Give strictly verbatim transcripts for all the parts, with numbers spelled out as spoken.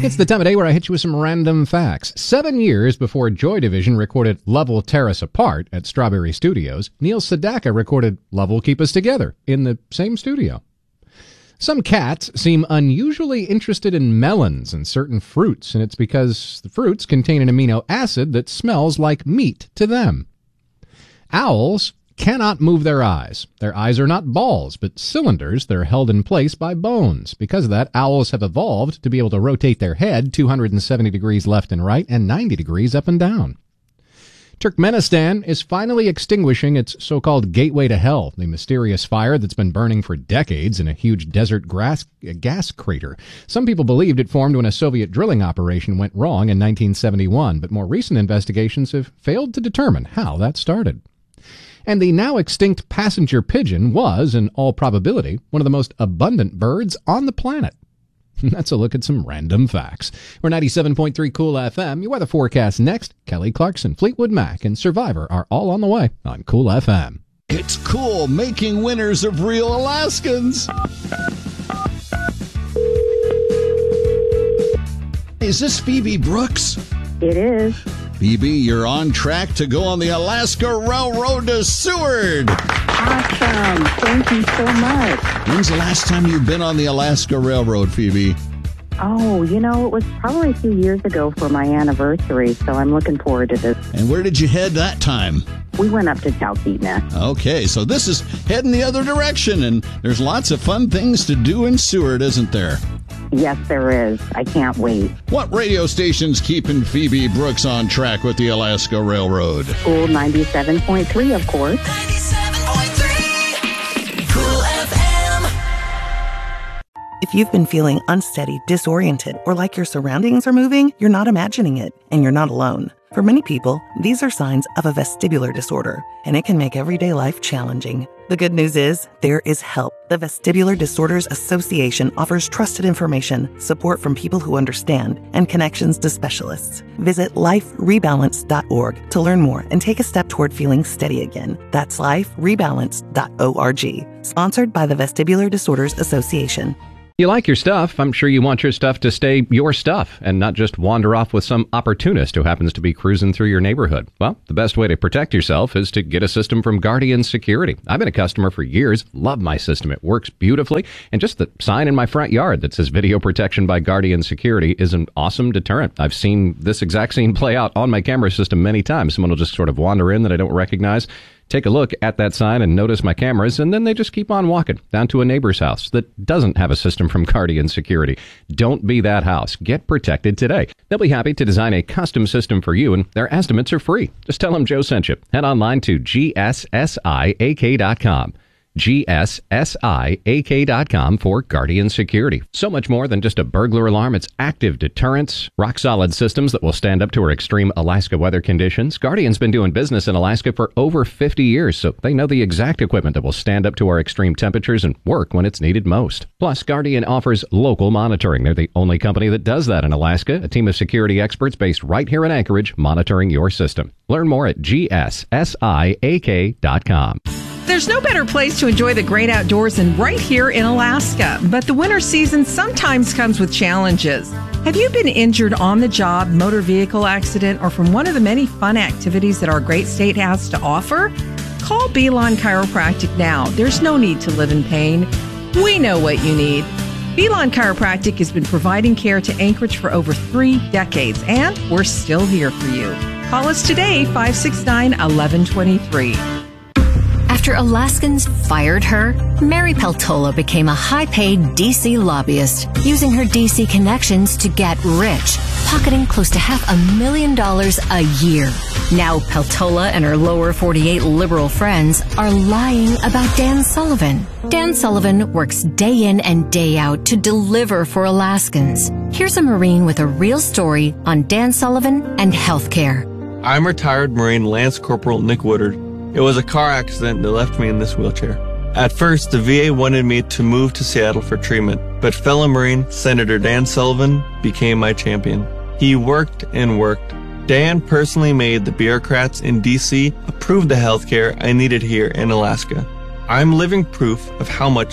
It's the time of day where I hit you with some random facts. Seven years before Joy Division recorded Love Will Tear Us Apart at Strawberry Studios, Neil Sedaka recorded Love Will Keep Us Together in the same studio. Some cats seem unusually interested in melons and certain fruits, and it's because the fruits contain an amino acid that smells like meat to them. Owls cannot move their eyes. Their eyes are not balls, but cylinders that are held in place by bones. Because of that, owls have evolved to be able to rotate their head two hundred seventy degrees left and right and ninety degrees up and down. Turkmenistan is finally extinguishing its so-called gateway to hell, the mysterious fire that's been burning for decades in a huge desert grass, gas crater. Some people believed it formed when a Soviet drilling operation went wrong in nineteen seventy-one, but more recent investigations have failed to determine how that started. And the now extinct passenger pigeon was, in all probability, one of the most abundant birds on the planet. That's a look at some random facts. We're ninety-seven point three Cool F M. Your weather forecast next. Kelly Clarkson, Fleetwood Mac, and Survivor are all on the way on Cool F M. It's cool making winners of real Alaskans. Is this Phoebe Brooks? It is. Phoebe, you're on track to go on the Alaska Railroad to Seward. Awesome. Thank you so much. When's the last time you've been on the Alaska Railroad, Phoebe? Oh, you know, it was probably a few years ago for my anniversary, so I'm looking forward to this. And where did you head that time? We went up to Talkeetna. Okay, so this is heading the other direction, and there's lots of fun things to do in Seward, isn't there? Yes, there is. I can't wait. What radio station's keeping Phoebe Brooks on track with the Alaska Railroad? Cool ninety-seven point three, of course. ninety-seven point three Cool F M. If you've been feeling unsteady, disoriented, or like your surroundings are moving, you're not imagining it, and you're not alone. For many people, these are signs of a vestibular disorder, and it can make everyday life challenging. The good news is, there is help. The Vestibular Disorders Association offers trusted information, support from people who understand, and connections to specialists. Visit life rebalance dot org to learn more and take a step toward feeling steady again. That's life rebalance dot org. Sponsored by the Vestibular Disorders Association. You like your stuff. I'm sure you want your stuff to stay your stuff and not just wander off with some opportunist who happens to be cruising through your neighborhood. Well, the best way to protect yourself is to get a system from Guardian Security. I've been a customer for years. Love my system. It works beautifully. And just the sign in my front yard that says Video Protection by Guardian Security is an awesome deterrent. I've seen this exact scene play out on my camera system many times. Someone will just sort of wander in that I don't recognize, take a look at that sign and notice my cameras, and then they just keep on walking down to a neighbor's house that doesn't have a system from Guardian Security. Don't be that house. Get protected today. They'll be happy to design a custom system for you, and their estimates are free. Just tell them Joe sent you. Head online to G S S I A K dot com. G S S I A K dot com for Guardian Security. So much more than just a burglar alarm. It's active deterrence, rock-solid systems that will stand up to our extreme Alaska weather conditions. Guardian's been doing business in Alaska for over fifty years, so they know the exact equipment that will stand up to our extreme temperatures and work when it's needed most. Plus, Guardian offers local monitoring. They're the only company that does that in Alaska. A team of security experts based right here in Anchorage monitoring your system. Learn more at G S S I A K dot com. There's no better place to enjoy the great outdoors than right here in Alaska. But the winter season sometimes comes with challenges. Have you been injured on the job, motor vehicle accident, or from one of the many fun activities that our great state has to offer? Call Belon Chiropractic now. There's no need to live in pain. We know what you need. Belon Chiropractic has been providing care to Anchorage for over three decades, and we're still here for you. Call us today, five six nine, one one two three. After Alaskans fired her, Mary Peltola became a high-paid D C lobbyist, using her D C connections to get rich, pocketing close to half a million dollars a year. Now Peltola and her lower forty-eight liberal friends are lying about Dan Sullivan. Dan Sullivan works day in and day out to deliver for Alaskans. Here's a Marine with a real story on Dan Sullivan and healthcare. I'm retired Marine Lance Corporal Nick Woodard. It was a car accident that left me in this wheelchair. At first, the V A wanted me to move to Seattle for treatment, but fellow Marine Senator Dan Sullivan became my champion. He worked and worked. Dan personally made the bureaucrats in D C approve the health care I needed here in Alaska. I'm living proof of how much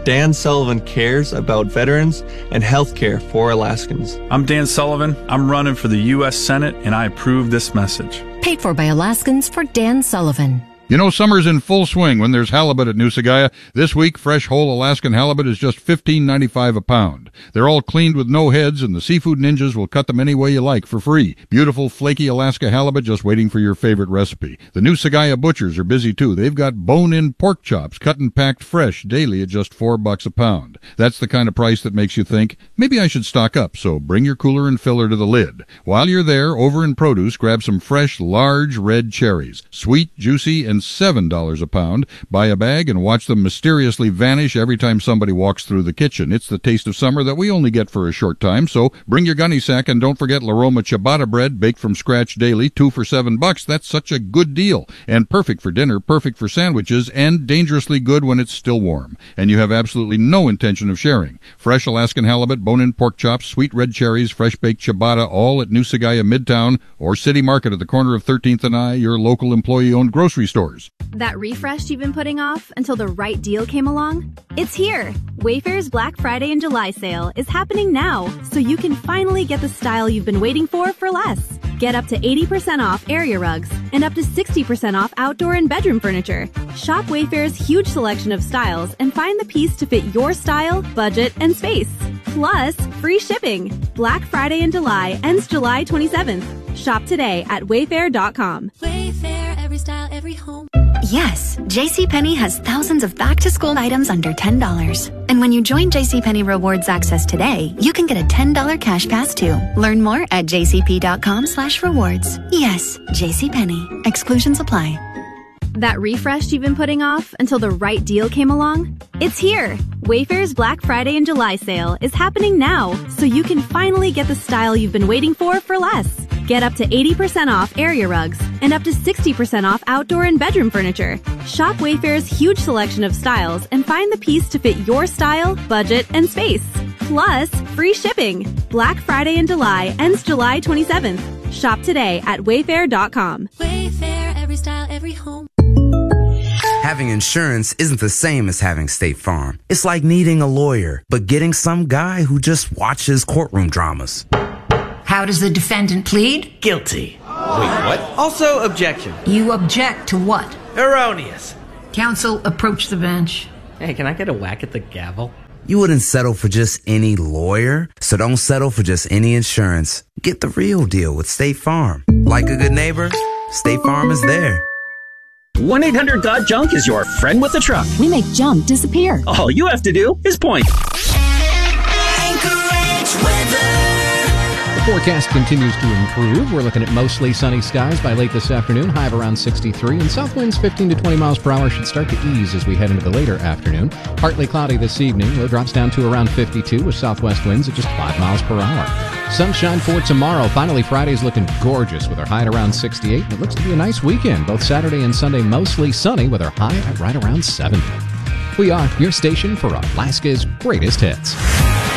Dan Sullivan cares about veterans and health care for Alaskans. I'm Dan Sullivan. I'm running for the U S Senate, and I approve this message. Paid for by Alaskans for Dan Sullivan. You know, summer's in full swing when there's halibut at Noosagaya. This week, fresh whole Alaskan halibut is just fifteen ninety-five a pound. They're all cleaned with no heads, and the seafood ninjas will cut them any way you like for free. Beautiful, flaky Alaska halibut just waiting for your favorite recipe. The Noosagaya butchers are busy, too. They've got bone-in pork chops cut and packed fresh daily at just four bucks a pound. That's the kind of price that makes you think, maybe I should stock up, so bring your cooler and filler to the lid. While you're there, over in produce, grab some fresh, large red cherries. Sweet, juicy, and seven dollars a pound. Buy a bag and watch them mysteriously vanish every time somebody walks through the kitchen. It's the taste of summer that we only get for a short time, so bring your gunny sack and don't forget La Roma ciabatta bread baked from scratch daily, two for seven bucks. That's such a good deal, and perfect for dinner, perfect for sandwiches, and dangerously good when it's still warm. And you have absolutely no intention of sharing. Fresh Alaskan halibut, bone-in pork chops, sweet red cherries, fresh baked ciabatta, all at Noosagaya Midtown or City Market at the corner of thirteenth and I, your local employee-owned grocery stores. That refresh you've been putting off until the right deal came along? It's here! Wayfair's Black Friday and July sale is happening now, so you can finally get the style you've been waiting for for less. Get up to eighty percent off area rugs and up to sixty percent off outdoor and bedroom furniture. Shop Wayfair's huge selection of styles and find the piece to fit your style, budget, and space. Plus, free shipping. Black Friday in July ends July twenty-seventh. Shop today at wayfair dot com. Wayfair, every style, every home. Yes, JCPenney has thousands of back-to-school items under ten dollars. And when you join JCPenney Rewards Access today, you can get a ten dollars cash pass too. Learn more at jcp.com slash rewards. Yes, JCPenney. Exclusions apply. That refresh you've been putting off until the right deal came along? It's here! Wayfair's Black Friday and July sale is happening now, so you can finally get the style you've been waiting for for less. Get up to eighty percent off area rugs and up to sixty percent off outdoor and bedroom furniture. Shop Wayfair's huge selection of styles and find the piece to fit your style, budget, and space. Plus, free shipping. Black Friday in July ends July twenty-seventh. Shop today at wayfair dot com. Wayfair, every style, every home. Having insurance isn't the same as having State Farm. It's like needing a lawyer, but getting some guy who just watches courtroom dramas. How does the defendant plead? Guilty. Wait, what? Also, objection. You object to what? Erroneous. Counsel, approach the bench. Hey, can I get a whack at the gavel? You wouldn't settle for just any lawyer, so don't settle for just any insurance. Get the real deal with State Farm. Like a good neighbor, State Farm is there. one eight hundred got junk is your friend with the truck. We make junk disappear. All you have to do is point. Anchorage weather. The forecast continues to improve. We're looking at mostly sunny skies by late this afternoon, high of around sixty-three, and south winds fifteen to twenty miles per hour should start to ease as we head into the later afternoon. Partly cloudy this evening, low drops down to around fifty-two with southwest winds at just five miles per hour. Sunshine for tomorrow. Finally, Friday's looking gorgeous with our high at around sixty-eight, and it looks to be a nice weekend. Both Saturday and Sunday mostly sunny with our high at right around seventy. We are your station for Alaska's greatest hits.